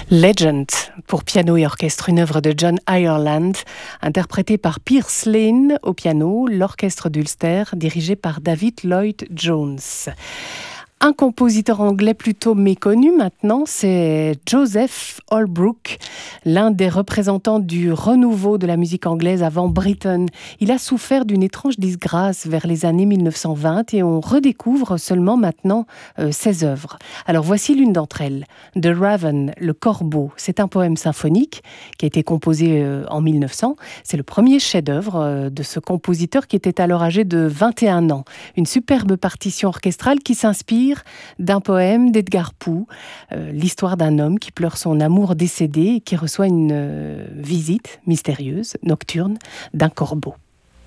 Legend, pour piano et orchestre, une œuvre de John Ireland, interprétée par Pierce Lane au piano, l'orchestre d'Ulster, dirigé par David Lloyd Jones. Un compositeur anglais plutôt méconnu maintenant, c'est Joseph Holbrook, l'un des représentants du renouveau de la musique anglaise avant Britten. Il a souffert d'une étrange disgrâce vers les années 1920 et on redécouvre seulement maintenant ses œuvres. Alors voici l'une d'entre elles, The Raven, le corbeau. C'est un poème symphonique qui a été composé en 1900. C'est le premier chef-d'œuvre de ce compositeur qui était alors âgé de 21 ans. Une superbe partition orchestrale qui s'inspire d'un poème d'Edgar Poe, l'histoire d'un homme qui pleure son amour décédé et qui reçoit une visite mystérieuse, nocturne, d'un corbeau.